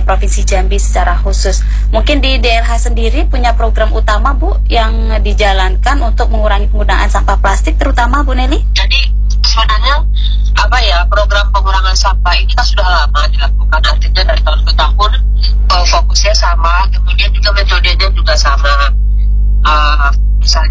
oleh Provinsi Jambi secara khusus. Mungkin di DLH sendiri punya program utama Bu yang dijalankan untuk mengurangi penggunaan sampah plastik terutama Bu Nelly? Jadi sebenarnya program pengurangan sampah ini kan sudah lama dilakukan, artinya dari tahun ke tahun fokusnya sama, kemudian juga metodenya juga sama. Misalnya